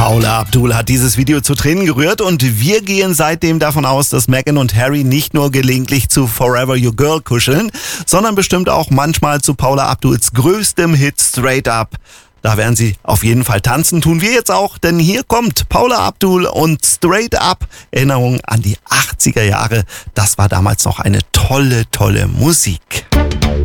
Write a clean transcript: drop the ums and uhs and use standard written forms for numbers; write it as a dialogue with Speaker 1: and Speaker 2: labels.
Speaker 1: Paula Abdul hat dieses Video zu Tränen gerührt und wir gehen seitdem davon aus, dass Meghan und Harry nicht nur gelegentlich zu Forever Your Girl kuscheln, sondern bestimmt auch manchmal zu Paula Abduls größtem Hit Straight Up. Da werden sie auf jeden Fall tanzen, tun wir jetzt auch, denn hier kommt Paula Abdul und Straight Up. Erinnerung an die 80er Jahre, das war damals noch eine tolle Musik.